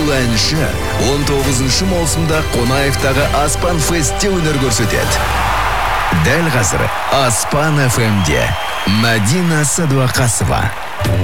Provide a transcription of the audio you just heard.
Бұл әнші 19 маусымда Қонаевтағы Аспан Фестте өнер көрсетеді. Дәл қазір Аспан FM-де Мәдина Садуақасова.